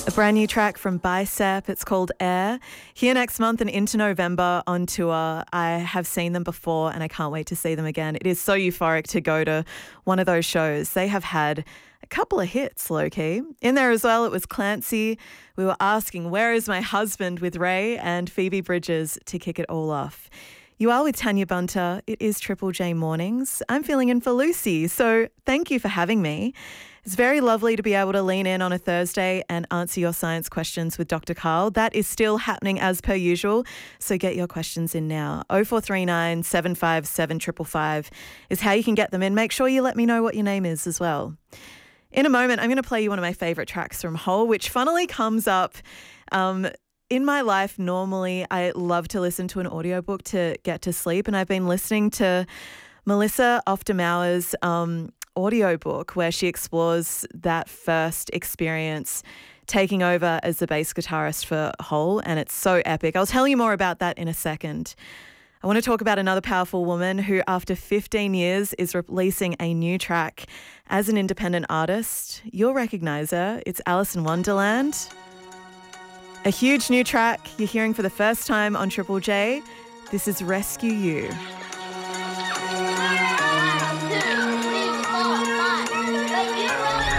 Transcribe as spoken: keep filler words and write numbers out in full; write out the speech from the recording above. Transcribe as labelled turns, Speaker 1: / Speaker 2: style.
Speaker 1: A brand new track from Bicep. It's called Air. Here next month and into November on tour. I have seen them before and I can't wait to see them again. It is so euphoric to go to one of those shows. They have had a couple of hits, low-key. In there as well, it was Clancy. We were asking, where is my husband, with Ray and Phoebe Bridgers to kick it all off. You are with Tanya Bunter. It is Triple J Mornings. I'm filling in for Lucy, so thank you for having me. It's very lovely to be able to lean in on a Thursday and answer your science questions with Doctor Karl. That is still happening as per usual, so get your questions in now. oh four three nine, seven five seven, five five five is how you can get them in. Make sure you let me know what your name is as well. In a moment, I'm going to play you one of my favourite tracks from Hole, which funnily comes up um, in my life. Normally, I love to listen to an audiobook to get to sleep, and I've been listening to Melissa Oftermauer's um, audiobook where she explores that first experience taking over as the bass guitarist for Hole, and it's so epic. I'll tell you more about that in a second. I want to talk about another powerful woman who, after fifteen years, is releasing a new track as an independent artist. You'll recognise her. It's Alice in Wonderland. A huge new track you're hearing for the first time on Triple J. This is Rescue You.